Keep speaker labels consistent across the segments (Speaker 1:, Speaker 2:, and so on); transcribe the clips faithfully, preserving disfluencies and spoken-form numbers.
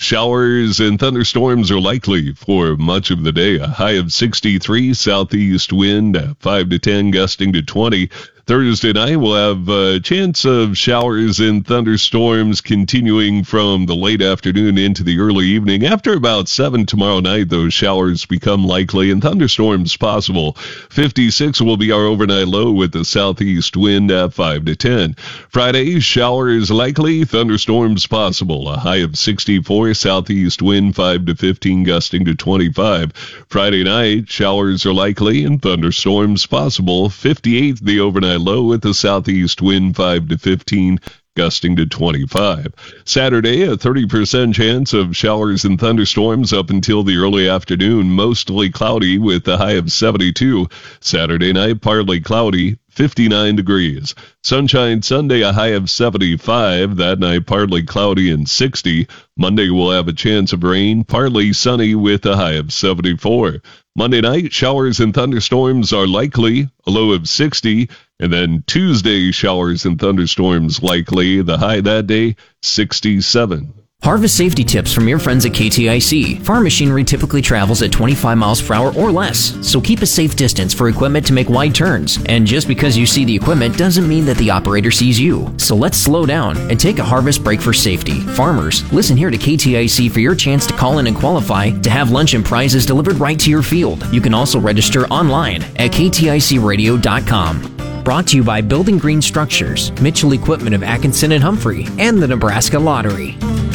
Speaker 1: showers and thunderstorms are likely for much of the day. A high of sixty-three, southeast wind at five to ten, gusting to twenty. Thursday night, we'll have a chance of showers and thunderstorms continuing from the late afternoon into the early evening. After about seven tomorrow night, those showers become likely and thunderstorms possible. fifty-six will be our overnight low with the southeast wind at five to ten. Friday, showers likely, thunderstorms possible. A high of sixty-four, southeast wind five to fifteen, gusting to twenty-five. Friday night, showers are likely and thunderstorms possible. fifty-eight, the overnight low with the southeast wind five to fifteen, gusting to twenty-five. Saturday, a thirty percent chance of showers and thunderstorms up until the early afternoon, mostly cloudy with a high of seventy-two. Saturday night, partly cloudy, fifty-nine degrees. Sunshine Sunday, a high of seventy-five. That night, partly cloudy and sixty. Monday, we'll have a chance of rain, partly sunny with a high of seventy-four. Monday night, showers and thunderstorms are likely, a low of sixty. And then Tuesday, showers and thunderstorms likely, the high that day, sixty-seven.
Speaker 2: Harvest safety tips from your friends at K T I C. Farm machinery typically travels at twenty-five miles per hour or less, so keep a safe distance for equipment to make wide turns. And just because you see the equipment doesn't mean that the operator sees you. So let's slow down and take a harvest break for safety. Farmers, listen here to K T I C for your chance to call in and qualify to have lunch and prizes delivered right to your field. You can also register online at k t i c radio dot com. Brought to you by Building Green Structures, Mitchell Equipment of Atkinson and Humphrey, and the Nebraska Lottery.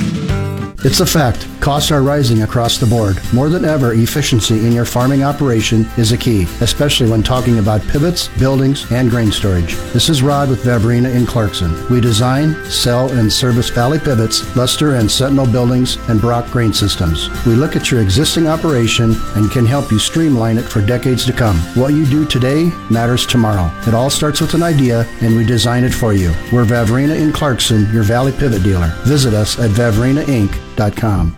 Speaker 3: It's a fact. Costs are rising across the board. More than ever, efficiency in your farming operation is a key, especially when talking about pivots, buildings, and grain storage. This is Rod with Vavrina in Clarkson. We design, sell, and service Valley Pivots, Luster and Sentinel buildings, and Brock grain systems. We look at your existing operation and can help you streamline it for decades to come. What you do today matters tomorrow. It all starts with an idea, and we design it for you. We're Vavrina in Clarkson, your Valley Pivot dealer. Visit us at vavrina inc dot com.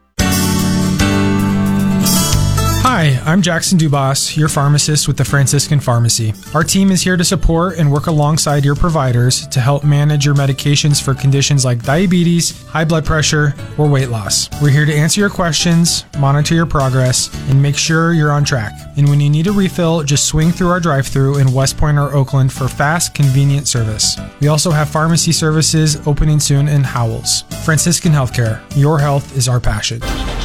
Speaker 4: Hi, I'm Jackson Dubas, your pharmacist with the Franciscan Pharmacy. Our team is here to support and work alongside your providers to help manage your medications for conditions like diabetes, high blood pressure, or weight loss. We're here to answer your questions, monitor your progress, and make sure you're on track. And when you need a refill, just swing through our drive-thru in West Point or Oakland for fast, convenient service. We also have pharmacy services opening soon in Howells. Franciscan Healthcare, your health is our passion.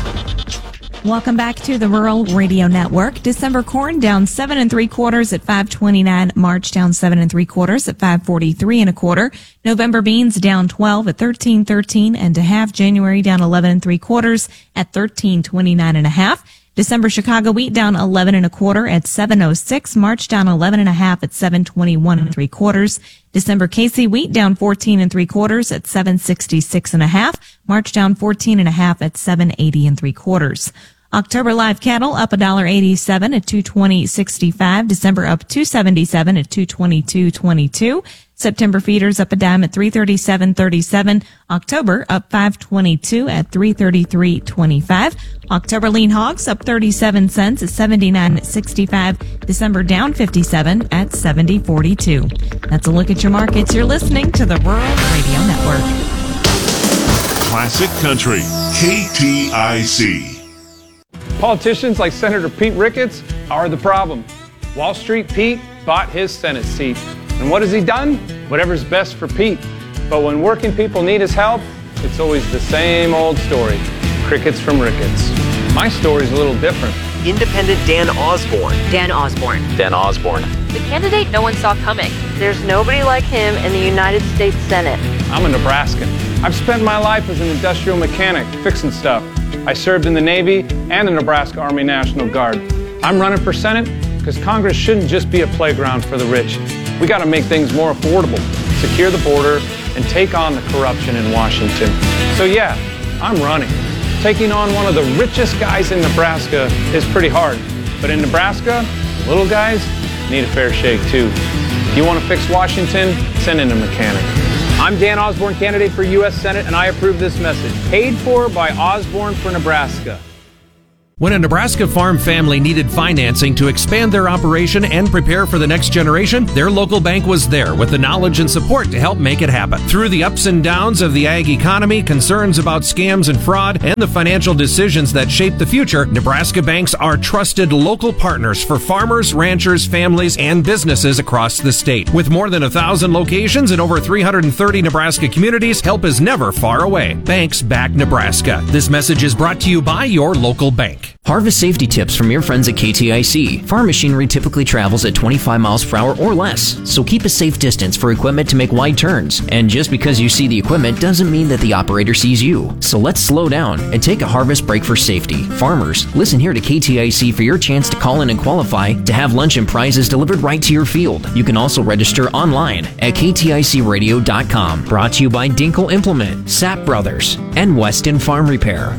Speaker 5: Welcome back to the Rural Radio Network. December corn down seven and three quarters at five twenty-nine. March down seven and three quarters at five forty-three and a quarter. November beans down twelve at thirteen thirteen and a half. January down eleven and three quarters at thirteen twenty-nine and a half. December Chicago wheat down eleven and a quarter at seven oh six. March down eleven and a half at seven twenty-one and three quarters. December K C wheat down fourteen and three quarters at seven sixty-six and a half. March down fourteen and a half at seven eighty and three quarters. October live cattle up one dollar eighty-seven at two twenty sixty-five. December up two seventy-seven at two twenty-two twenty-two. September feeders up a dime at three thirty-seven thirty-seven. October up five twenty-two at three thirty-three twenty-five. October lean hogs up thirty-seven cents at seventy-nine sixty-five. December down fifty-seven at seventy forty-two. That's a look at your markets. You're listening to the Rural Radio Network.
Speaker 6: Classic Country, K T I C.
Speaker 7: Politicians like Senator Pete Ricketts are the problem. Wall Street Pete bought his Senate seat. And what has he done? Whatever's best for Pete. But when working people need his help, it's always the same old story. Crickets from Ricketts. My story's a little different.
Speaker 8: Independent Dan Osborne.
Speaker 9: Dan Osborne.
Speaker 8: Dan Osborne.
Speaker 9: The candidate no one saw coming. There's nobody like him in the United States Senate.
Speaker 7: I'm a Nebraskan. I've spent my life as an industrial mechanic, fixing stuff. I served in the Navy and the Nebraska Army National Guard. I'm running for Senate because Congress shouldn't just be a playground for the rich. We got to make things more affordable, secure the border, and take on the corruption in Washington. So yeah, I'm running. Taking on one of the richest guys in Nebraska is pretty hard. But in Nebraska, little guys need a fair shake too. If you want to fix Washington, send in a mechanic. I'm Dan Osborne, candidate for U S Senate, and I approve this message. Paid for by Osborne for Nebraska.
Speaker 10: When a Nebraska farm family needed financing to expand their operation and prepare for the next generation, their local bank was there with the knowledge and support to help make it happen. Through the ups and downs of the ag economy, concerns about scams and fraud, and the financial decisions that shape the future, Nebraska banks are trusted local partners for farmers, ranchers, families, and businesses across the state. With more than a thousand locations and over three hundred thirty Nebraska communities, help is never far away. Banks back Nebraska. This message is brought to you by your local bank.
Speaker 2: Harvest safety tips from your friends at K T I C. Farm machinery typically travels at twenty-five miles per hour or less, so keep a safe distance for equipment to make wide turns. And just because you see the equipment doesn't mean that the operator sees you. So let's slow down and take a harvest break for safety. Farmers, listen here to K T I C for your chance to call in and qualify to have lunch and prizes delivered right to your field. You can also register online at K T I C radio dot com. Brought to you by Dinkle Implement, Sapp Brothers, and Weston Farm Repair.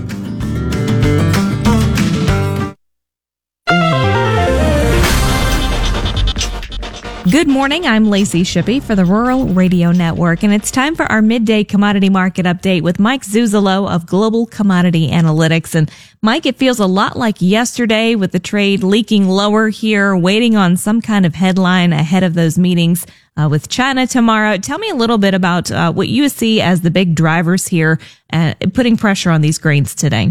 Speaker 5: Good morning, I'm Lacey Shippey for the Rural Radio Network, and it's time for our midday commodity market update with Mike Zuzolo of Global Commodity Analytics. And Mike, it feels a lot like yesterday with the trade leaking lower here, waiting on some kind of headline ahead of those meetings uh, with China tomorrow. Tell me a little bit about uh, what you see as the big drivers here, uh, putting pressure on these grains today.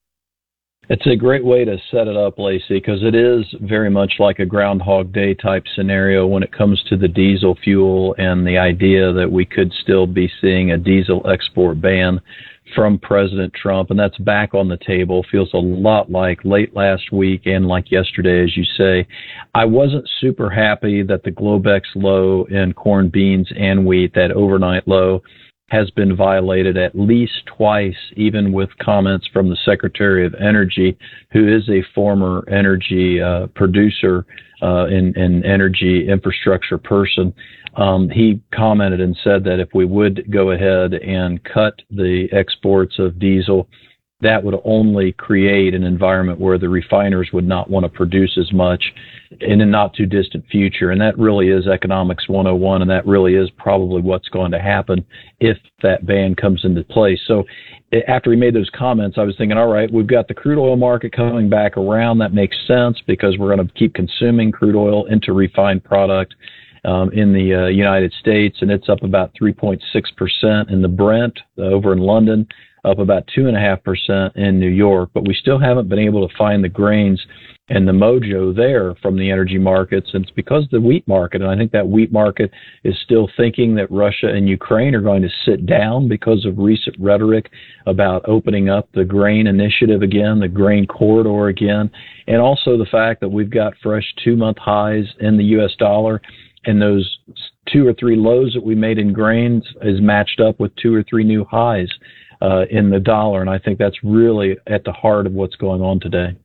Speaker 11: It's a great way to set it up, Lacey, because it is very much like a Groundhog Day type scenario when it comes to the diesel fuel and the idea that we could still be seeing a diesel export ban from President Trump. And that's back on the table. Feels a lot like late last week and like yesterday, as you say. I wasn't super happy that the Globex low in corn, beans, and wheat, that overnight low, has been violated at least twice, even with comments from the Secretary of Energy, who is a former energy uh, producer uh, and, and energy infrastructure person. Um, he commented and said that if we would go ahead and cut the exports of diesel, that would only create an environment where the refiners would not want to produce as much in a not too distant future. And that really is economics one oh one. And that really is probably what's going to happen if that ban comes into place. So after he made those comments, I was thinking, all right, we've got the crude oil market coming back around. That makes sense because we're going to keep consuming crude oil into refined product um, in the uh, United States. And it's up about three point six percent in the Brent uh, over in London, up about two point five percent in New York, but we still haven't been able to find the grains and the mojo there from the energy markets. And it's because of the wheat market. And I think that wheat market is still thinking that Russia and Ukraine are going to sit down because of recent rhetoric about opening up the grain initiative again, the grain corridor again, and also the fact that we've got fresh two-month highs in the U S dollar, and those two or three lows that we made in grains is matched up with two or three new highs Uh, in the dollar. And I think that's really at the heart of what's going on today.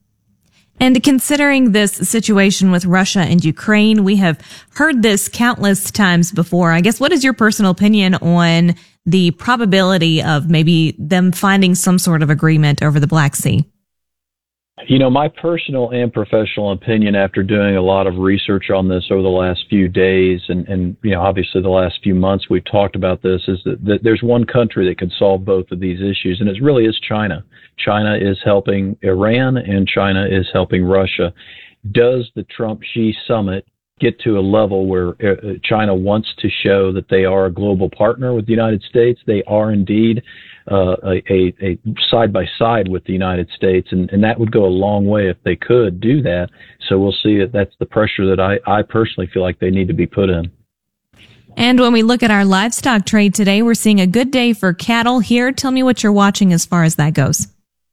Speaker 5: And considering this situation with Russia and Ukraine, we have heard this countless times before. I guess, what is your personal opinion on the probability of maybe them finding some sort of agreement over the Black Sea?
Speaker 11: You know, my personal and professional opinion after doing a lot of research on this over the last few days and, and you know, obviously the last few months we've talked about this is that, that there's one country that can solve both of these issues, and it really is China. China is helping Iran and China is helping Russia. Does the Trump-Xi summit get to a level where China wants to show that they are a global partner with the United States? They are indeed uh, a, a, a side by side with the United States, and, and that would go a long way if they could do that. So we'll see if that's the pressure that I, I personally feel like they need to be put in.
Speaker 5: And when we look at our livestock trade today, we're seeing a good day for cattle here. Tell me what you're watching as far as that goes.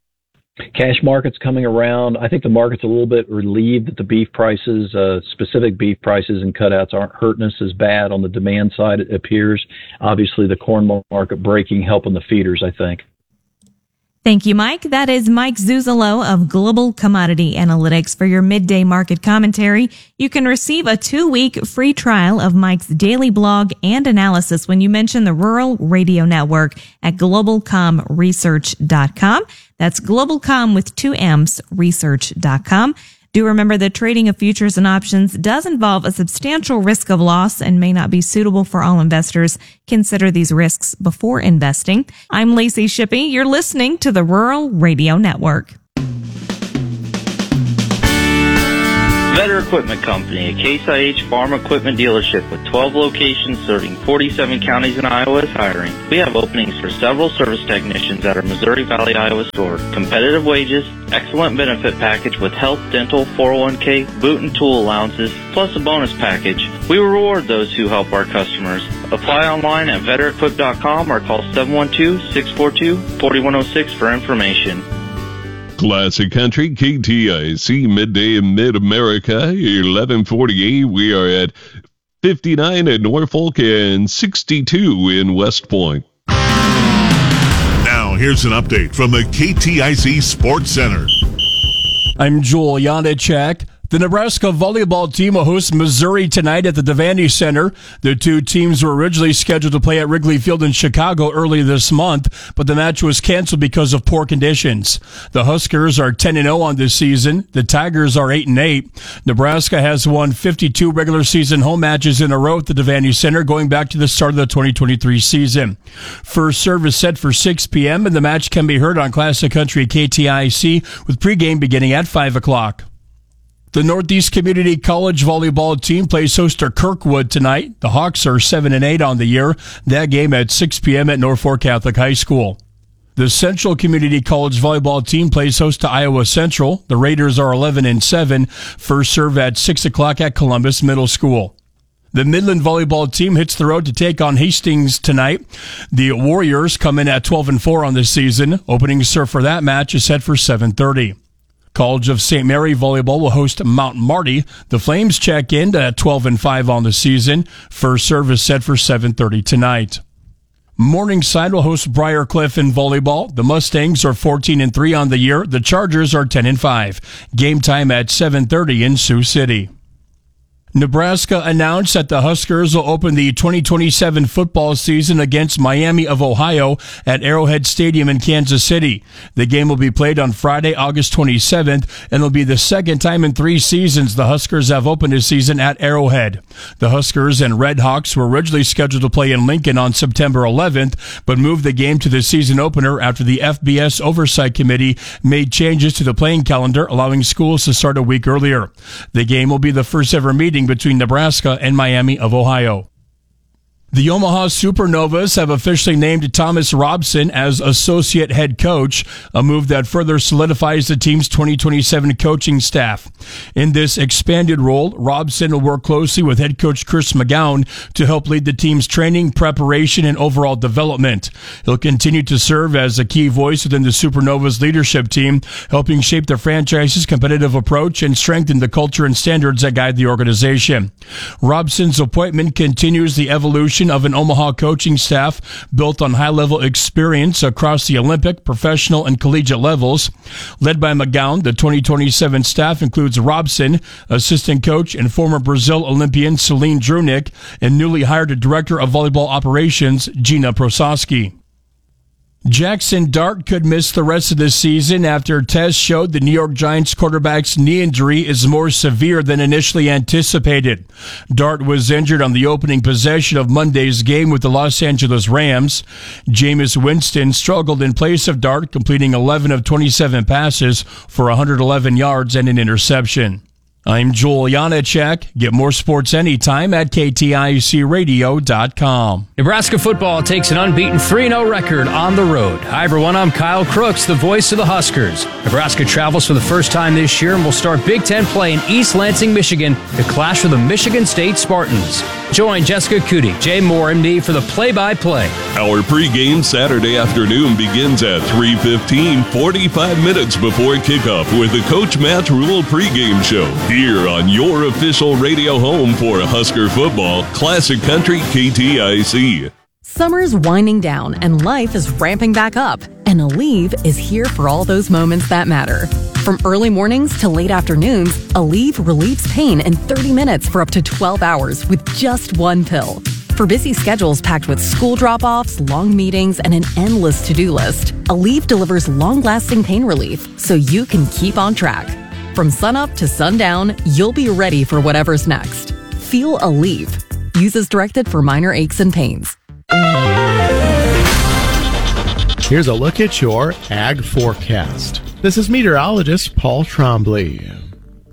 Speaker 11: Cash market's coming around. I think the market's a little bit relieved that the beef prices, uh, specific beef prices and cutouts aren't hurting us as bad on the demand side, it appears. Obviously, the corn market breaking, helping the feeders, I think.
Speaker 5: Thank you, Mike. That is Mike Zuzolo of Global Commodity Analytics for your midday market commentary. You can receive a two-week free trial of Mike's daily blog and analysis when you mention the Rural Radio Network at global com research dot com. That's globalcom with two M's, research dot com. Do remember that trading of futures and options does involve a substantial risk of loss and may not be suitable for all investors. Consider these risks before investing. I'm Lacey Shippey. You're listening to the Rural Radio Network.
Speaker 12: Vetter Equipment Company, a Case I H farm equipment dealership with twelve locations serving forty-seven counties in Iowa is hiring. We have openings for several service technicians at our Missouri Valley, Iowa store. Competitive wages, excellent benefit package with health, dental, four oh one k, boot and tool allowances, plus a bonus package. We reward those who help our customers. Apply online at vetter equip dot com or call seven one two, six four two, four one zero six for information.
Speaker 1: Classic Country, K T I C, midday in Mid-America, eleven forty-eight. We are at fifty-nine in Norfolk and sixty-two in West Point.
Speaker 6: Now, here's an update from the K T I C Sports Center.
Speaker 13: I'm Joel Janacek. The Nebraska volleyball team will host Missouri tonight at the Devaney Center. The two teams were originally scheduled to play at Wrigley Field in Chicago early this month, but the match was canceled because of poor conditions. The Huskers are ten and oh on this season. The Tigers are eight and eight. Nebraska has won fifty-two regular season home matches in a row at the Devaney Center going back to the start of the twenty twenty-three season. First serve is set for six p.m. and the match can be heard on Classic Country K T I C with pregame beginning at five o'clock. The Northeast Community College volleyball team plays host to Kirkwood tonight. The Hawks are seven and eight on the year. That game at six p.m. at Norfolk Catholic High School. The Central Community College volleyball team plays host to Iowa Central. The Raiders are eleven and seven. First serve at six o'clock at Columbus Middle School. The Midland volleyball team hits the road to take on Hastings tonight. The Warriors come in at twelve and four on this season. Opening serve for that match is set for seven thirty. College of Saint Mary volleyball will host Mount Marty. The Flames check in at twelve and five on the season. First service set for seven thirty tonight. Morningside will host Briar Cliff in volleyball. The Mustangs are fourteen and three on the year. The Chargers are ten and five. Game time at seven thirty in Sioux City. Nebraska announced that the Huskers will open the twenty twenty-seven football season against Miami of Ohio at Arrowhead Stadium in Kansas City. The game will be played on Friday, August twenty-seventh, and will be the second time in three seasons the Huskers have opened a season at Arrowhead. The Huskers and Redhawks were originally scheduled to play in Lincoln on September eleventh, but moved the game to the season opener after the F B S Oversight Committee made changes to the playing calendar, allowing schools to start a week earlier. The game will be the first ever meeting between Nebraska and Miami of Ohio. The Omaha Supernovas have officially named Thomas Robson as associate head coach, a move that further solidifies the team's twenty twenty-seven coaching staff. In this expanded role, Robson will work closely with head coach Chris McGowan to help lead the team's training, preparation, and overall development. He'll continue to serve as a key voice within the Supernovas leadership team, helping shape the franchise's competitive approach and strengthen the culture and standards that guide the organization. Robson's appointment continues the evolution of an Omaha coaching staff built on high-level experience across the Olympic, professional, and collegiate levels. Led by McGowan, the twenty twenty-seven staff includes Robson, assistant coach and former Brazil Olympian Celine Drunick, and newly hired director of volleyball operations, Gina Prososki. Jackson Dart could miss the rest of the season after tests showed the New York Giants quarterback's knee injury is more severe than initially anticipated. Dart was injured on the opening possession of Monday's game with the Los Angeles Rams. Jameis Winston struggled in place of Dart, completing eleven of twenty-seven passes for one hundred eleven yards and an interception. I'm Joel Janacek. Get more sports anytime at K T I C radio dot com.
Speaker 14: Nebraska football takes an unbeaten three and oh record on the road. Hi, everyone. I'm Kyle Crooks, the voice of the Huskers. Nebraska travels for the first time this year and will start Big Ten play in East Lansing, Michigan to clash with the Michigan State Spartans. Join Jessica Cootie, Jay Moore, M D for the play-by-play.
Speaker 1: Our pregame Saturday afternoon begins at three fifteen, forty-five minutes before kickoff with the Coach Matt Rule pregame show. Here on your official radio home for Husker football, Classic Country K T I C.
Speaker 15: Summer's winding down and life is ramping back up, and Aleve is here for all those moments that matter. From early mornings to late afternoons, Aleve relieves pain in thirty minutes for up to twelve hours with just one pill. For busy schedules packed with school drop-offs, long meetings, and an endless to-do list, Aleve delivers long-lasting pain relief so you can keep on track. From sunup to sundown, you'll be ready for whatever's next. Feel Aleve. Use as directed for minor aches and pains.
Speaker 16: Here's a look at your ag forecast. This is meteorologist Paul Trombley.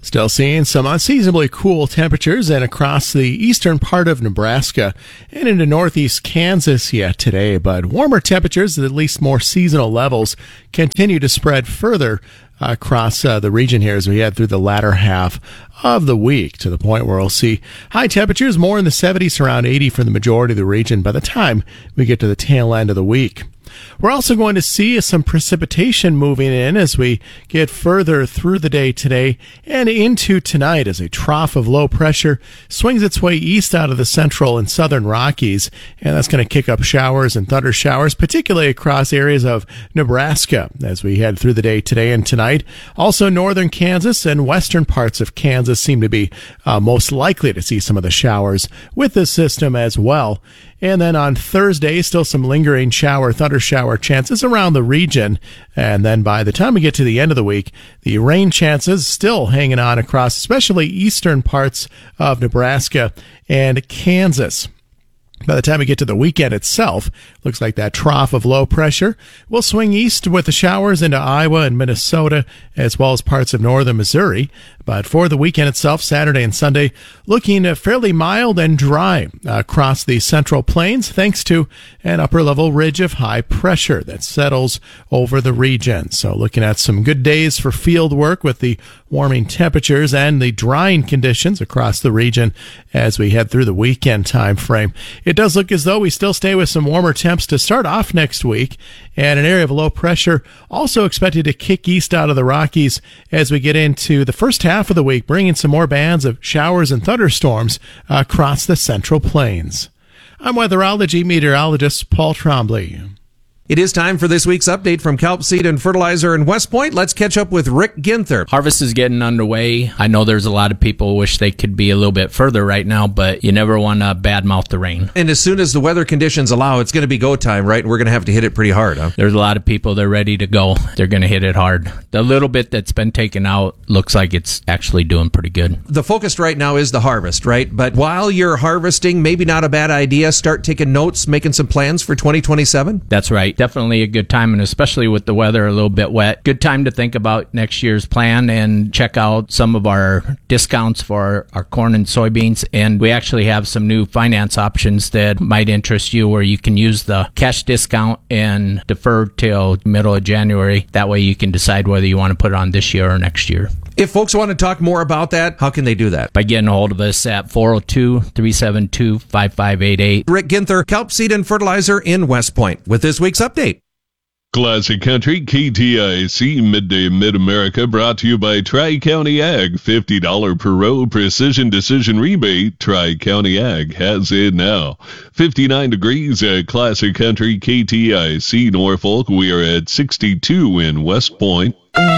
Speaker 17: Still seeing some unseasonably cool temperatures and across the eastern part of Nebraska and into northeast Kansas yet today, but warmer temperatures at at least more seasonal levels continue to spread further across uh, the region here as we head through the latter half of the week, to the point where we'll see high temperatures more in the seventies, around eighty for the majority of the region by the time we get to the tail end of the week. We're also going to see some precipitation moving in as we get further through the day today and into tonight as a trough of low pressure swings its way east out of the central and southern Rockies, and that's going to kick up showers and thunder showers, particularly across areas of Nebraska as we head through the day today and tonight. Also, northern Kansas and western parts of Kansas seem to be uh, most likely to see some of the showers with this system as well. And then on Thursday, still some lingering shower, thunder shower chances around the region. And then by the time we get to the end of the week, the rain chances still hanging on across, especially eastern parts of Nebraska and Kansas. By the time we get to the weekend itself, looks like that trough of low pressure will swing east with the showers into Iowa and Minnesota, as well as parts of northern Missouri. But for the weekend itself, Saturday and Sunday, looking fairly mild and dry across the central plains, thanks to an upper-level ridge of high pressure that settles over the region. So looking at some good days for field work with the warming temperatures and the drying conditions across the region as we head through the weekend time frame. It does look as though we still stay with some warmer temps to start off next week, and an area of low pressure also expected to kick east out of the Rockies as we get into the first half of the week, bringing some more bands of showers and thunderstorms across the central plains. I'm weatherology meteorologist Paul Trombley.
Speaker 10: It is time for this week's update from Kelp Seed and Fertilizer in West Point. Let's catch up with Rick Ginther.
Speaker 18: Harvest is getting underway. I know there's a lot of people who wish they could be a little bit further right now, but you never want to badmouth the rain.
Speaker 10: And as soon as the weather conditions allow, it's going to be go time, right? And we're going to have to hit it pretty hard, huh?
Speaker 18: There's a lot of people, they're ready to go. They're going to hit it hard. The little bit that's been taken out looks like it's actually doing pretty good.
Speaker 10: The focus right now is the harvest, right? But while you're harvesting, maybe not a bad idea, start taking notes, making some plans for twenty twenty-seven?
Speaker 18: That's right. Definitely a good time, and especially with the weather a little bit wet, good time to think about next year's plan and check out some of our discounts for our, our corn and soybeans. And we actually have some new finance options that might interest you, where you can use the cash discount and defer till middle of January. That way you can decide whether you want to put it on this year or next year.
Speaker 10: If folks want to talk more about that, how can they do that?
Speaker 18: By getting a hold of us at four oh two, three seven two, five five eight eight.
Speaker 10: Rick Ginther, Kelp Seed and Fertilizer in West Point, with this week's update.
Speaker 1: Classic Country, K T I C, Midday Mid-America, brought to you by Tri-County Ag. fifty dollars per row precision decision rebate. Tri-County Ag has it now. fifty-nine degrees at Classic Country, K T I C, Norfolk. We are at sixty-two in West Point.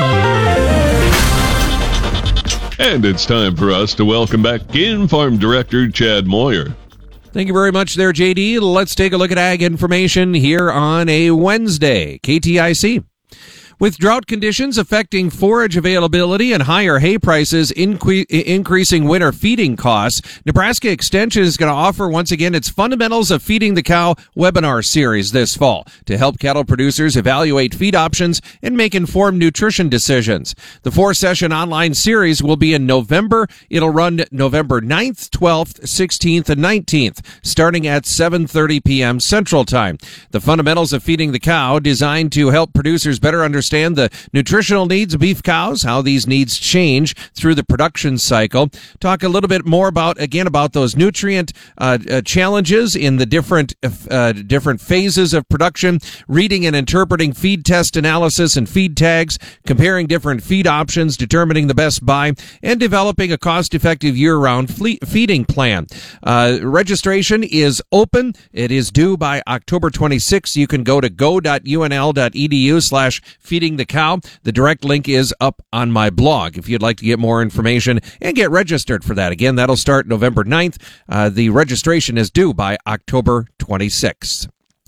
Speaker 1: And it's time for us to welcome back in Farm Director Chad Moyer.
Speaker 10: Thank you very much there, J D. Let's take a look at ag information here on a Wednesday. K T I C. With drought conditions affecting forage availability and higher hay prices inque- increasing winter feeding costs, Nebraska Extension is going to offer once again its Fundamentals of Feeding the Cow webinar series this fall to help cattle producers evaluate feed options and make informed nutrition decisions. The four-session online series will be in November. It'll run November ninth, twelfth, sixteenth, and nineteenth, starting at seven thirty p.m. Central Time. The Fundamentals of Feeding the Cow, designed to help producers better understand Understand the nutritional needs of beef cows, how these needs change through the production cycle. Talk a little bit more about, again, about those nutrient uh, uh, challenges in the different uh, different phases of production, reading and interpreting feed test analysis and feed tags, comparing different feed options, determining the best buy, and developing a cost-effective year-round fle- feeding plan. Uh, registration is open. It is due by October twenty-sixth. You can go to go.unl.edu slash Feeding the Cow. The direct link is up on my blog if you'd like to get more information and get registered for that. Again, that'll start November ninth. Uh, the registration is due by October twenty-sixth.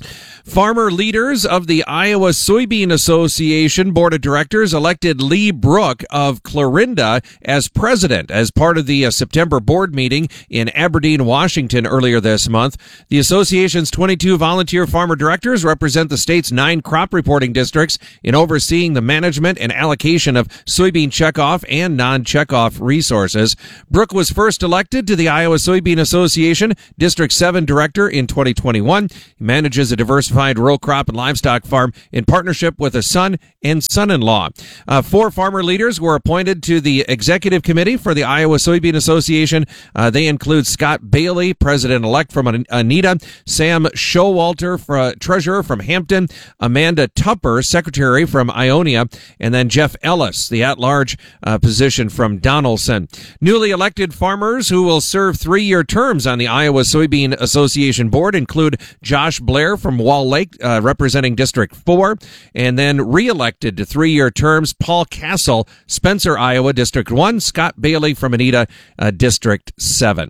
Speaker 10: Farmer leaders of the Iowa Soybean Association Board of Directors elected Lee Brook of Clarinda as president as part of the uh, September board meeting in Aberdeen, Washington earlier this month. The association's twenty-two volunteer farmer directors represent the state's nine crop reporting districts in overseeing the management and allocation of soybean checkoff and non-checkoff resources. Brook was first elected to the Iowa Soybean Association District seven director in twenty twenty-one. He manages a diversified row crop and livestock farm in partnership with a son and son-in-law. Uh, four farmer leaders were appointed to the executive committee for the Iowa Soybean Association. Uh, they include Scott Bailey, president-elect from Anita, Sam Showalter, for, uh, treasurer from Hampton, Amanda Tupper, secretary from Ionia, and then Jeff Ellis, the at-large uh, position from Donaldson. Newly elected farmers who will serve three-year terms on the Iowa Soybean Association board include Josh Blair from Wall Lake, uh, representing District four, and then re-elected to three-year terms Paul Castle, Spencer, Iowa, District one, Scott Bailey from Anita, uh, District seven.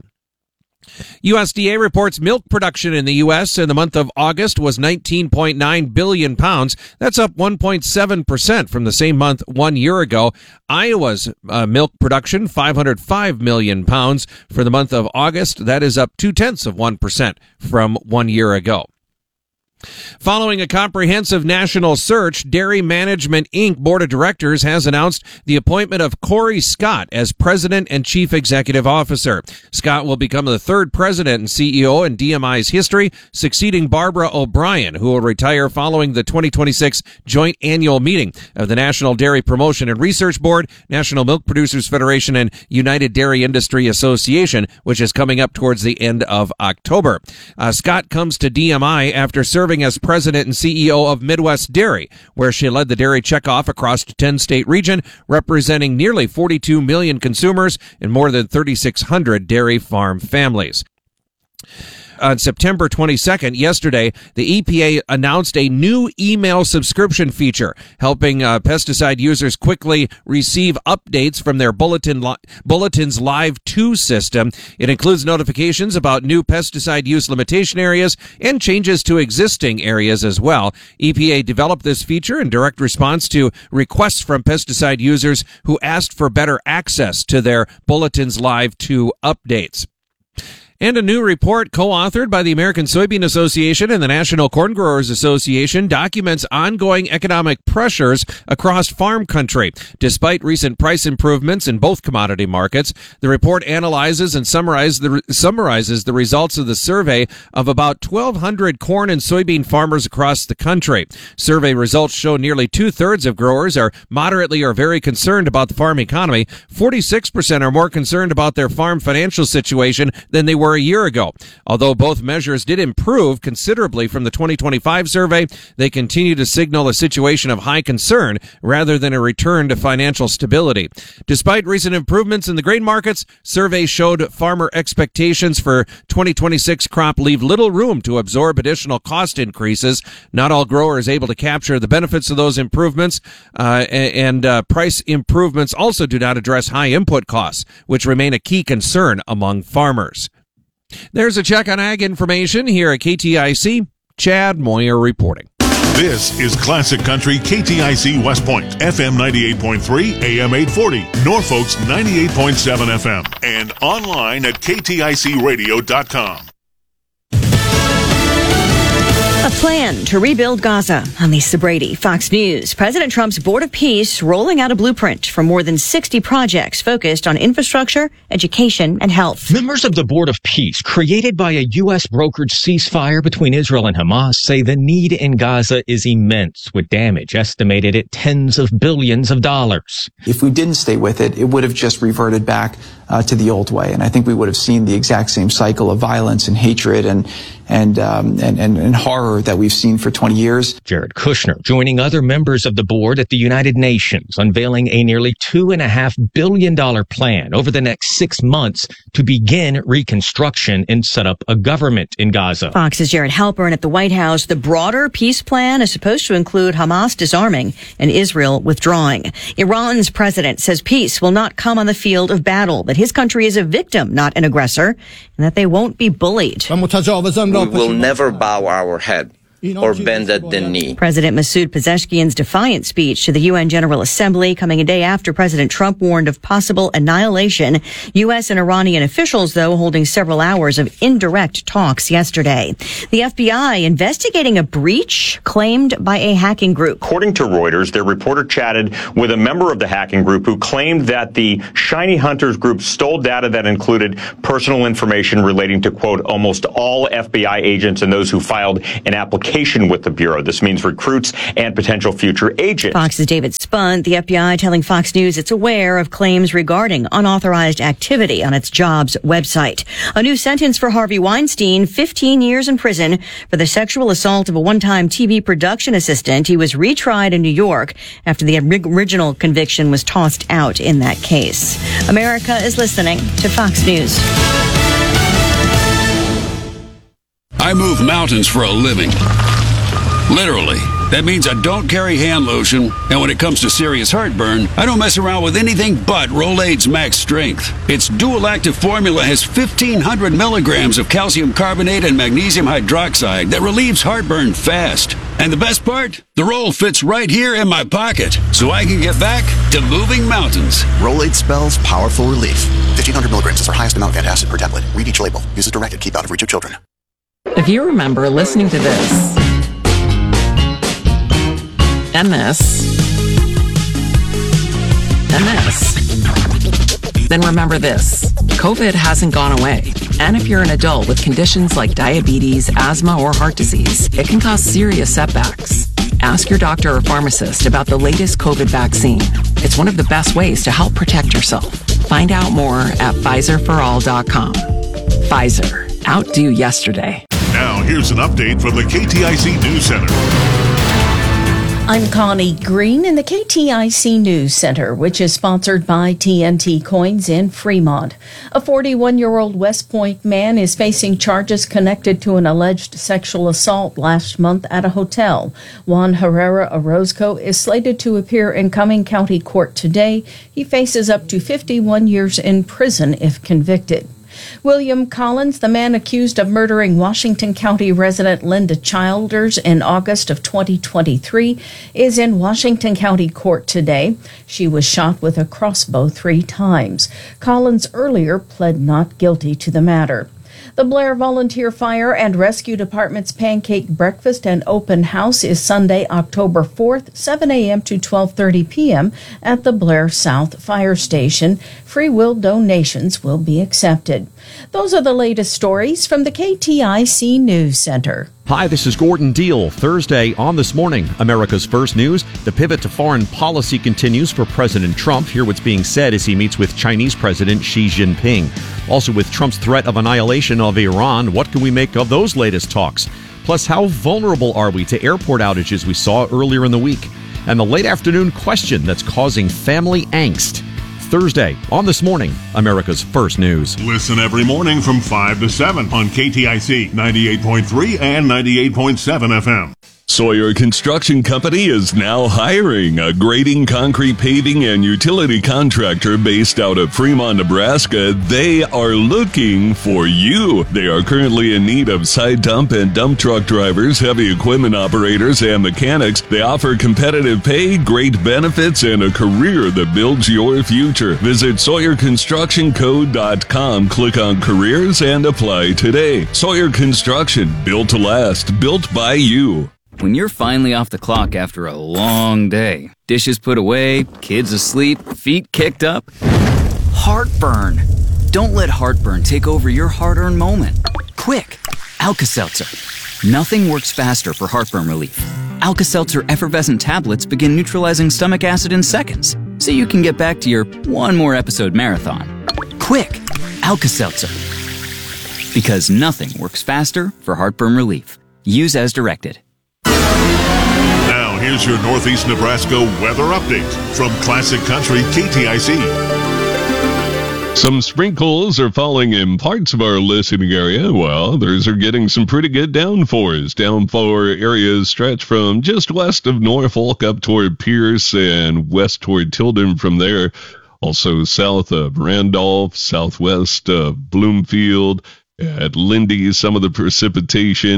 Speaker 10: U S D A reports milk production in the U S in the month of August was nineteen point nine billion pounds. That's up one point seven percent from the same month one year ago. Iowa's uh, milk production, five hundred five million pounds for the month of August. That is up two-tenths of one percent from one year ago. Following a comprehensive national search, Dairy Management Incorporated Board of Directors has announced the appointment of Corey Scott as President and Chief Executive Officer. Scott will become the third president and C E O in D M I's history, succeeding Barbara O'Brien, who will retire following the twenty twenty-six joint annual meeting of the National Dairy Promotion and Research Board, National Milk Producers Federation, and United Dairy Industry Association, which is coming up towards the end of October. Uh, Scott comes to D M I after serving as president and C E O of Midwest Dairy, where she led the dairy checkoff across a ten-state region, representing nearly forty-two million consumers and more than thirty-six hundred dairy farm families. On September twenty-second, yesterday, the E P A announced a new email subscription feature, helping uh, pesticide users quickly receive updates from their Bulletin li- Bulletin's Live two system. It includes notifications about new pesticide use limitation areas and changes to existing areas as well. E P A developed this feature in direct response to requests from pesticide users who asked for better access to their Bulletin's Live two updates. And a new report co-authored by the American Soybean Association and the National Corn Growers Association documents ongoing economic pressures across farm country. Despite recent price improvements in both commodity markets, the report analyzes and summarizes the, summarizes the results of the survey of about twelve hundred corn and soybean farmers across the country. Survey results show nearly two-thirds of growers are moderately or very concerned about the farm economy. forty-six percent are more concerned about their farm financial situation than they were a year ago. Although both measures did improve considerably from the twenty twenty-five survey, they continue to signal a situation of high concern rather than a return to financial stability. Despite recent improvements in the grain markets, surveys showed farmer expectations for twenty twenty-six crop leave little room to absorb additional cost increases. Not all growers able to capture the benefits of those improvements, uh, and uh, price improvements also do not address high input costs, which remain a key concern among farmers. There's a check on ag information here at K T I C. Chad Moyer reporting.
Speaker 6: This is Classic Country K T I C West Point, F M ninety-eight point three, A M eight forty, Norfolk's ninety-eight point seven F M, and online at K T I C radio dot com.
Speaker 19: A plan to rebuild Gaza. I'm Lisa Brady, Fox News. President Trump's Board of Peace rolling out a blueprint for more than sixty projects focused on infrastructure, education, and health.
Speaker 20: Members of the Board of Peace, created by a U S brokered ceasefire between Israel and Hamas, say the need in Gaza is immense, with damage estimated at tens of billions of dollars.
Speaker 21: If we didn't stay with it, it would have just reverted back uh, to the old way. And I think we would have seen the exact same cycle of violence and hatred and and um, and, and, and horror that we've seen for twenty years.
Speaker 20: Jared Kushner joining other members of the board at the United Nations, unveiling a nearly two and a half billion dollar plan over the next six months to begin reconstruction and set up a government in Gaza.
Speaker 19: Fox's Jared Halpern at the White House. The broader peace plan is supposed to include Hamas disarming and Israel withdrawing. Iran's president says peace will not come on the field of battle, that his country is a victim, not an aggressor, and that they won't be bullied.
Speaker 22: We will never bow our head
Speaker 3: or bend at the knee.
Speaker 19: President Masoud Pezeshkian's defiant speech to the U N General Assembly coming a day after President Trump warned of possible annihilation. U S and Iranian officials, though, holding several hours of indirect talks yesterday. The F B I investigating a breach claimed by a hacking group.
Speaker 22: According to Reuters, their reporter chatted with a member of the hacking group who claimed that the Shiny Hunters group stole data that included personal information relating to, quote, almost all F B I agents and those who filed an application with the Bureau. This means recruits and potential future agents.
Speaker 19: Fox's David Spunt, the F B I telling Fox News it's aware of claims regarding unauthorized activity on its jobs website. A new sentence for Harvey Weinstein, fifteen years in prison for the sexual assault of a one-time T V production assistant. He was retried in New York after the original conviction was tossed out in that case. America is listening to Fox News.
Speaker 23: I move mountains for a living. Literally. That means I don't carry hand lotion, and when it comes to serious heartburn, I don't mess around with anything but Rolaids Max Strength. Its dual-active formula has fifteen hundred milligrams of calcium carbonate and magnesium hydroxide that relieves heartburn fast. And the best part? The roll fits right here in my pocket, so I can get back to moving mountains.
Speaker 24: Rolaids spells powerful relief. fifteen hundred milligrams is our highest amount of antacid per tablet. Read each label. Use as directed. Keep out of reach of children.
Speaker 25: If you remember listening to this, and this, and this, then remember this. COVID hasn't gone away. And if you're an adult with conditions like diabetes, asthma, or heart disease, it can cause serious setbacks. Ask your doctor or pharmacist about the latest COVID vaccine. It's one of the best ways to help protect yourself. Find out more at Pfizer for all dot com. Pfizer. Outdo yesterday.
Speaker 6: Now, here's an update from the K T I C News Center.
Speaker 26: I'm Connie Green in the K T I C News Center, which is sponsored by T N T Coins in Fremont. A forty-one-year-old West Point man is facing charges connected to an alleged sexual assault last month at a hotel. Juan Herrera Orozco is slated to appear in Cumming County Court today. He faces up to fifty-one years in prison if convicted. William Collins, the man accused of murdering Washington County resident Linda Childers in August of twenty twenty-three, is in Washington County Court today. She was shot with a crossbow three times. Collins earlier pled not guilty to the matter. The Blair Volunteer Fire and Rescue Department's pancake breakfast and open house is Sunday, October fourth, seven a.m. to twelve thirty p.m. at the Blair South Fire Station. Free will donations will be accepted. Those are the latest stories from the K T I C News Center.
Speaker 27: Hi, this is Gordon Deal. Thursday on This Morning, America's First News. The pivot to foreign policy continues for President Trump. Hear what's being said as he meets with Chinese President Xi Jinping. Also, with Trump's threat of annihilation of Iran, what can we make of those latest talks? Plus, how vulnerable are we to airport outages we saw earlier in the week? And the late afternoon question that's causing family angst. Thursday on This Morning, America's First News.
Speaker 6: Listen every morning from five to seven on K T I C ninety-eight point three and ninety-eight point seven F M.
Speaker 1: Sawyer Construction Company is now hiring a grading, concrete, paving, and utility contractor based out of Fremont, Nebraska. They are looking for you. They are currently in need of side dump and dump truck drivers, heavy equipment operators, and mechanics. They offer competitive pay, great benefits, and a career that builds your future. Visit Sawyer Construction Co dot com, click on careers, and apply today. Sawyer Construction, built to last, built by you.
Speaker 28: When you're finally off the clock after a long day, dishes put away, kids asleep, feet kicked up, heartburn. Don't let heartburn take over your hard-earned moment. Quick, Alka-Seltzer. Nothing works faster for heartburn relief. Alka-Seltzer effervescent tablets begin neutralizing stomach acid in seconds, so you can get back to your one more episode marathon. Quick, Alka-Seltzer. Because nothing works faster for heartburn relief. Use as directed.
Speaker 6: Now, here's your Northeast Nebraska weather update from Classic Country K T I C.
Speaker 1: Some sprinkles are falling in parts of our listening area. Well, those are getting some pretty good downpours. Downpour areas stretch from just west of Norfolk up toward Pierce and west toward Tilden from there. Also south of Randolph, southwest of Bloomfield, at Lindy, some of the precipitation.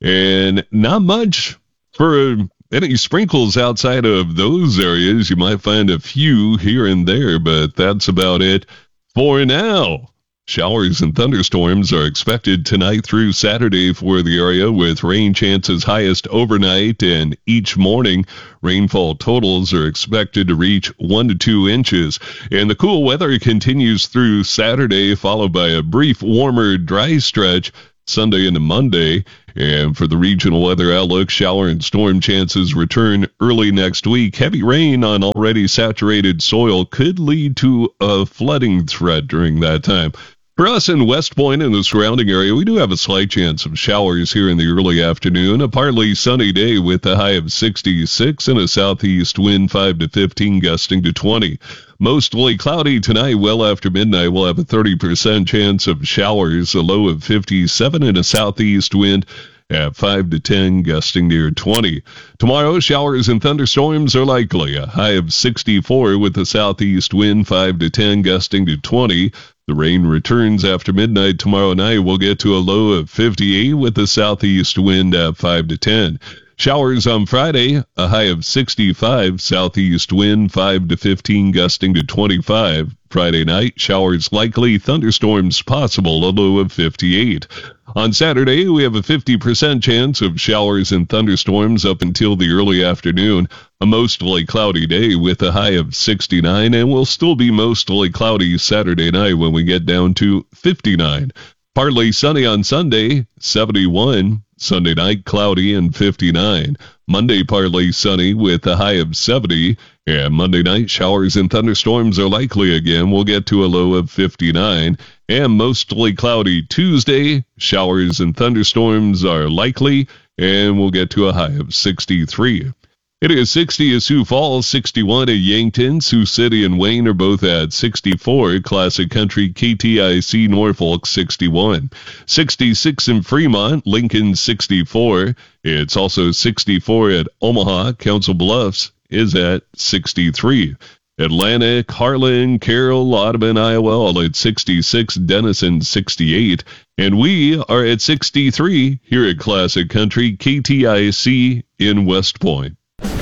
Speaker 1: And not much for any sprinkles outside of those areas. You might find a few here and there, but that's about it for now. Showers and thunderstorms are expected tonight through Saturday for the area, with rain chances highest overnight, and each morning rainfall totals are expected to reach one to two inches. And the cool weather continues through Saturday, followed by a brief warmer, dry stretch Sunday into Monday. And for the regional weather outlook, shower and storm chances return early next week. Heavy rain on already saturated soil could lead to a flooding threat during that time. For us in West Point and the surrounding area, we do have a slight chance of showers here in the early afternoon. A partly sunny day with a high of sixty-six and a southeast wind five to fifteen gusting to twenty. Mostly cloudy tonight. Well after midnight, we'll have a thirty percent chance of showers, a low of fifty-seven and a southeast wind at five to ten, gusting near twenty. Tomorrow, showers and thunderstorms are likely. A high of sixty-four with a southeast wind five to ten, gusting to twenty. The rain returns after midnight tomorrow night. We'll get to a low of fifty-eight with a southeast wind at five to ten. Showers on Friday, a high of sixty-five, southeast wind five to fifteen, gusting to twenty-five. Friday night, showers likely, thunderstorms possible, a low of fifty-eight. On Saturday, we have a fifty percent chance of showers and thunderstorms up until the early afternoon. A mostly cloudy day with a high of sixty-nine, and will still be mostly cloudy Saturday night when we get down to fifty-nine. Partly sunny on Sunday, seventy-one. Sunday night, cloudy and fifty-nine. Monday, partly sunny with a high of seventy. And Monday night, showers and thunderstorms are likely again. We'll get to a low of fifty-nine. And mostly cloudy Tuesday. Showers and thunderstorms are likely, and we'll get to a high of sixty-three. It is sixty at Sioux Falls, sixty-one at Yankton. Sioux City and Wayne are both at sixty-four. Classic Country K T I C Norfolk, sixty-one. sixty-six in Fremont, Lincoln, sixty-four. It's also sixty-four at Omaha. Council Bluffs is at sixty-three. Atlantic, Harlan, Carroll, Audubon, Iowa, all at sixty-six. Denison, sixty-eight. And we are at sixty-three here at Classic Country K T I C in West Point.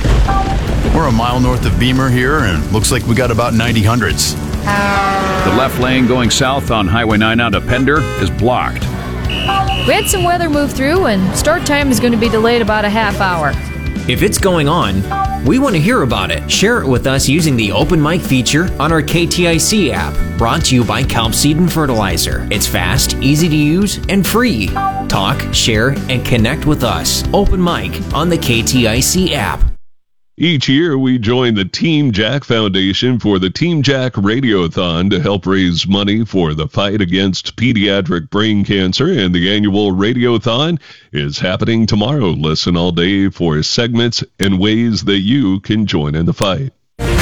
Speaker 2: We're a mile north of Beamer here, and looks like we got about ninety hundreds.
Speaker 3: The left lane going south on Highway nine out of Pender is blocked.
Speaker 4: We had some weather move through, and start time is going to be delayed about a half hour.
Speaker 5: If it's going on, we want to hear about it. Share it with us using the Open Mic feature on our K T I C app, brought to you by Kelp Seed and Fertilizer. It's fast, easy to use, and free. Talk, share, and connect with us. Open Mic on the K T I C app.
Speaker 1: Each year, we join the Team Jack Foundation for the Team Jack Radiothon to help raise money for the fight against pediatric brain cancer, and the annual Radiothon is happening tomorrow. Listen all day for segments and ways that you can join in the fight.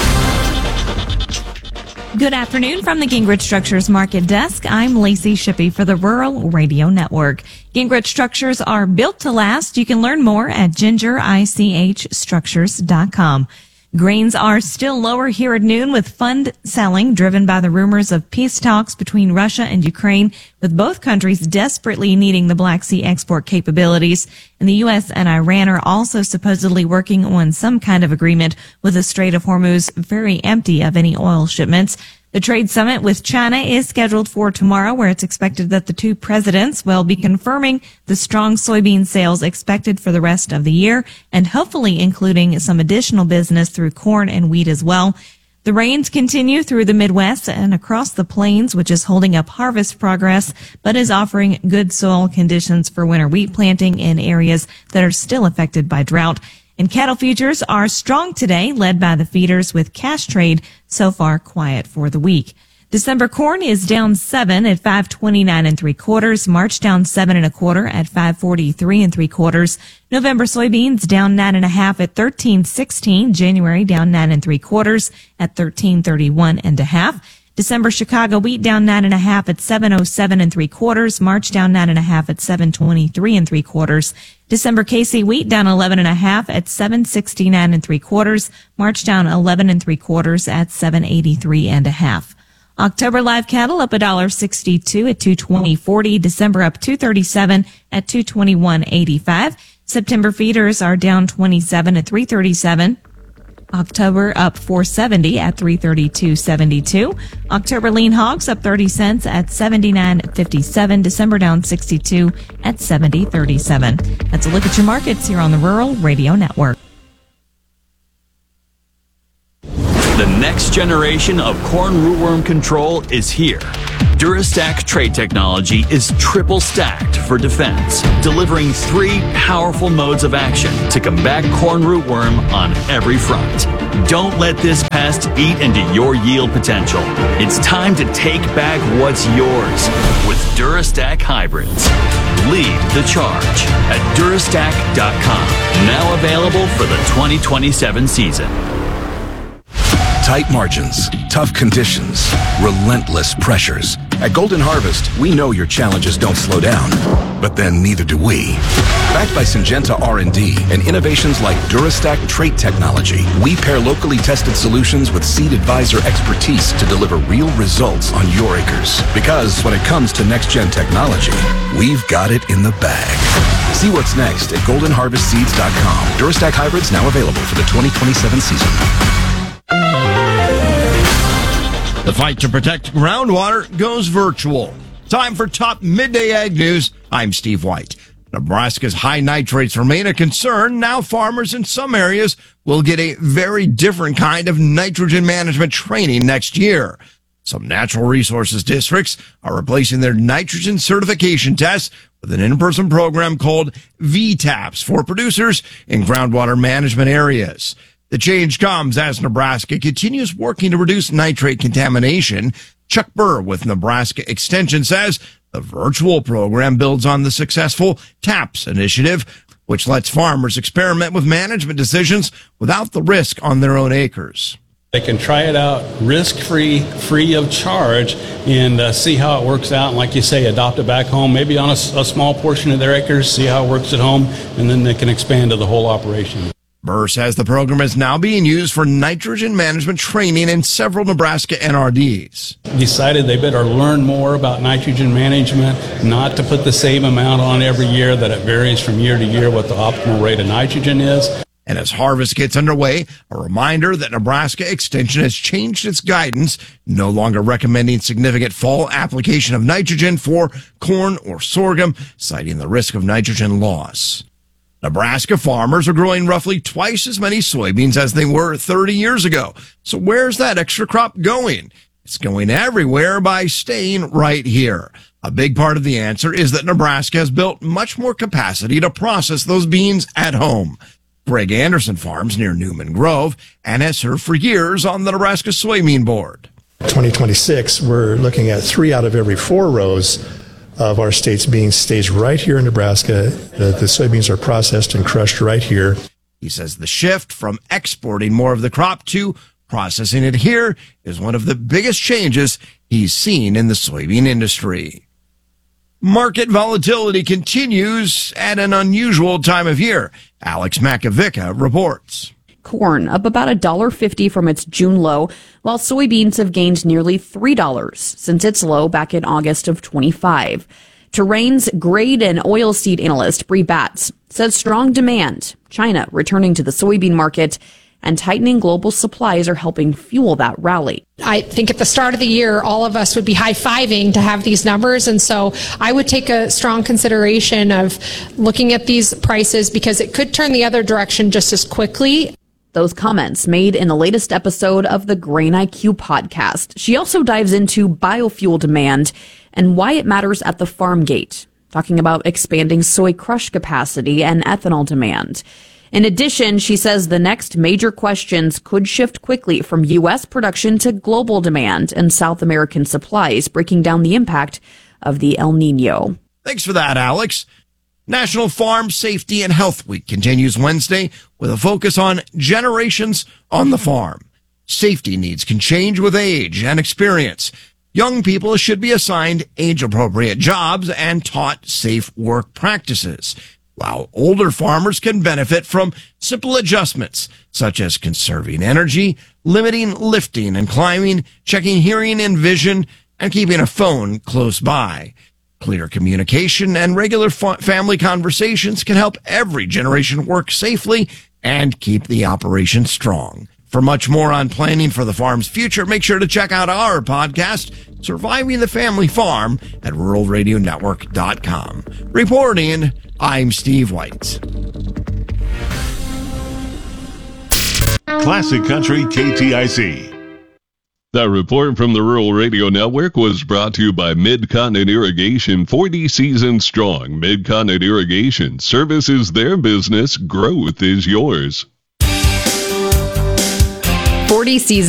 Speaker 7: Good afternoon from the Gingrich Structures Market Desk. I'm Lacey Shippey for the Rural Radio Network. Gingrich Structures are built to last. You can learn more at ginger ich structures dot com. Grains are still lower here at noon, with fund selling driven by the rumors of peace talks between Russia and Ukraine, with both countries desperately needing the Black Sea export capabilities. And the U S and Iran are also supposedly working on some kind of agreement, with the Strait of Hormuz very empty of any oil shipments. The trade summit with China is scheduled for tomorrow, where it's expected that the two presidents will be confirming the strong soybean sales expected for the rest of the year, and hopefully including some additional business through corn and wheat as well. The rains continue through the Midwest and across the plains, which is holding up harvest progress, but is offering good soil conditions for winter wheat planting in areas that are still affected by drought. And cattle futures are strong today, led by the feeders, with cash trade so far quiet for the week. December corn is down seven at five twenty-nine and three quarters. March down seven and a quarter at five forty-three and three quarters. November soybeans down nine and a half at thirteen sixteen. January down nine and three quarters at thirteen thirty-one and a half. December Chicago wheat down nine and a half at seven oh seven and three quarters. March down nine and a half at seven twenty-three and three quarters. December K C wheat down eleven and a half at seven sixty-nine and three quarters. March down eleven and three quarters at seven eighty-three and a half. October live cattle up one dollar sixty-two at two twenty forty. December up two thirty-seven at two twenty-one eighty-five. September feeders are down twenty-seven at three thirty-seven. October up four seventy at three thirty-two seventy-two. October lean hogs up thirty cents at seventy-nine fifty-seven. December down sixty-two at seventy thirty-seven. That's a look at your markets here on the Rural Radio Network.
Speaker 8: The next generation of corn rootworm control is here. Durastack trait technology is triple stacked for defense, delivering three powerful modes of action to combat corn rootworm on every front. Don't let this pest eat into your yield potential. It's time to take back what's yours with Durastack hybrids. Lead the charge at Durastack dot com. Now available for the twenty twenty-seven season.
Speaker 9: Tight margins, tough conditions, relentless pressures. At Golden Harvest, we know your challenges don't slow down, but then neither do we. Backed by Syngenta R and D and innovations like Durastack trait technology, we pair locally tested solutions with Seed Advisor expertise to deliver real results on your acres. Because when it comes to next-gen technology, we've got it in the bag. See what's next at golden harvest seeds dot com. Durastack hybrids now available for the twenty twenty-seven season.
Speaker 11: The fight to protect groundwater goes virtual. Time for top midday ag news. I'm Steve White. Nebraska's high nitrates remain a concern. Now farmers in some areas will get a very different kind of nitrogen management training next year. Some natural resources districts are replacing their nitrogen certification tests with an in-person program called V TAPS for producers in groundwater management areas. The change comes as Nebraska continues working to reduce nitrate contamination. Chuck Burr with Nebraska Extension says the virtual program builds on the successful TAPS initiative, which lets farmers experiment with management decisions without the risk on their own acres.
Speaker 12: They can try it out risk-free, free of charge, and uh, see how it works out. And like you say, adopt it back home, maybe on a, a small portion of their acres, see how it works at home, and then they can expand to the whole operation.
Speaker 11: Burr says the program is now being used for nitrogen management training in several Nebraska N R Ds.
Speaker 12: Decided they better learn more about nitrogen management, not to put the same amount on every year, that it varies from year to year what the optimal rate of nitrogen is.
Speaker 11: And as harvest gets underway, a reminder that Nebraska Extension has changed its guidance, no longer recommending significant fall application of nitrogen for corn or sorghum, citing the risk of nitrogen loss. Nebraska farmers are growing roughly twice as many soybeans as they were thirty years ago. So where's that extra crop going? It's going everywhere by staying right here. A big part of the answer is that Nebraska has built much more capacity to process those beans at home. Greg Anderson farms near Newman Grove and has served for years on the Nebraska Soybean Board.
Speaker 13: twenty twenty-six, we're looking at three out of every four rows of our state's beans stays right here in Nebraska. The, the soybeans are processed and crushed right here.
Speaker 11: He says the shift from exporting more of the crop to processing it here is one of the biggest changes he's seen in the soybean industry. Market volatility continues at an unusual time of year. Alex Makovica reports.
Speaker 14: Corn up about one dollar fifty from its June low, while soybeans have gained nearly three dollars since its low back in August of twenty-five. Terrain's grade and oilseed analyst Bree Batts says strong demand, China returning to the soybean market, and tightening global supplies are helping fuel that rally.
Speaker 15: I think at the start of the year, all of us would be high-fiving to have these numbers. And so I would take a strong consideration of looking at these prices because it could turn the other direction just as quickly.
Speaker 14: Those comments made in the latest episode of the Grain I Q podcast. She also dives into biofuel demand and why it matters at the farm gate, talking about expanding soy crush capacity and ethanol demand. In addition, she says the next major questions could shift quickly from U S production to global demand and South American supplies, breaking down the impact of the El Nino.
Speaker 11: Thanks for that, Alex. National Farm Safety and Health Week continues Wednesday with a focus on generations on the farm. Safety needs can change with age and experience. Young people should be assigned age-appropriate jobs and taught safe work practices. while older farmers can benefit from simple adjustments, such as conserving energy, limiting lifting and climbing, checking hearing and vision, and keeping a phone close by. Clear communication and regular fa- family conversations can help every generation work safely and keep the operation strong. For much more on planning for the farm's future, make sure to check out our podcast, Surviving the Family Farm, at rural radio network dot com. Reporting, I'm Steve White.
Speaker 6: Classic Country K T I C.
Speaker 1: That report from the Rural Radio Network was brought to you by Mid-Continent Irrigation, forty seasons strong. Mid-Continent Irrigation, service is their business, growth is yours.
Speaker 14: forty seasons